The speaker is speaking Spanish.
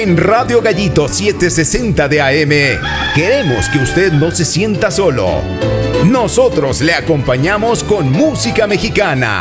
En Radio Gallito 760 de AM, queremos que usted no se sienta solo. Nosotros le acompañamos con música mexicana.